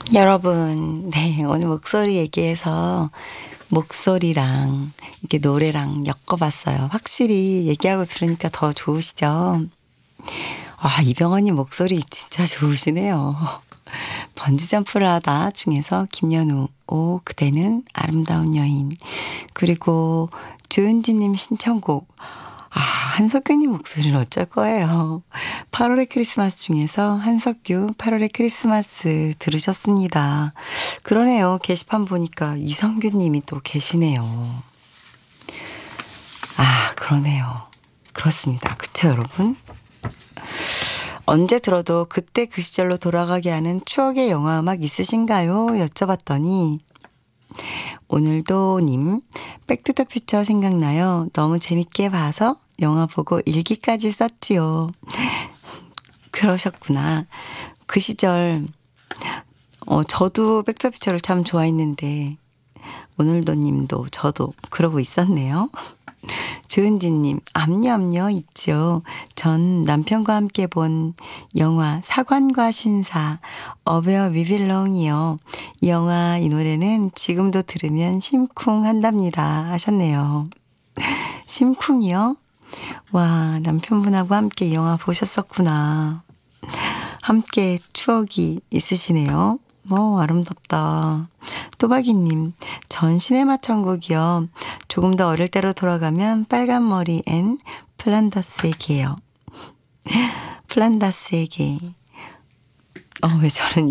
여러분, 네, 오늘 목소리 얘기해서 목소리랑 이렇게 노래랑 엮어봤어요. 확실히 얘기하고 들으니까 더 좋으시죠? 아, 이병헌님 목소리 진짜 좋으시네요. 번지점프를 하다 중에서 김연우, 오, 그대는 아름다운 여인. 그리고 조윤지님 신청곡. 아, 한석규님 목소리는 어쩔 거예요. 8월의 크리스마스 중에서 한석규 8월의 크리스마스 들으셨습니다. 그러네요. 게시판 보니까 이성규님이 또 계시네요. 아, 그러네요. 그렇습니다. 그쵸, 여러분? 언제 들어도 그때 그 시절로 돌아가게 하는 추억의 영화 음악 있으신가요? 여쭤봤더니 오늘도 님, 백투더퓨처 생각나요. 너무 재밌게 봐서 영화 보고 일기까지 썼지요. 그러셨구나. 그 시절 저도 백투더퓨처를 참 좋아했는데 오늘도 님도 저도 그러고 있었네요. 조은지님, 압녀 있죠. 전 남편과 함께 본 영화 사관과 신사, 어베어 위빌렁이요. 이 영화, 이 노래는 지금도 들으면 심쿵한답니다. 하셨네요. 심쿵이요? 와, 남편분하고 함께 이 영화 보셨었구나. 함께 추억이 있으시네요. 아름답다. 또박이님, 전 시네마 천국이요. 조금 더 어릴 때로 돌아가면 빨간 머리 앤 플란다스의 개요. 플란다스의 개. 왜 저는